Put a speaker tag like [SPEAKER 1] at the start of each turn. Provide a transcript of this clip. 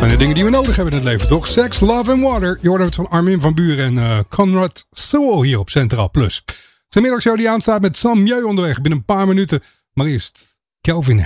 [SPEAKER 1] zijn de dingen die we nodig hebben in het leven, toch? Sex, Love and Water. Je hoorde het van Armin van Buuren en Conrad Sewell hier op Centraal Plus. Het is een middagshow die aanstaat met Sam Jeu onderweg binnen een paar minuten. Maar eerst Calvin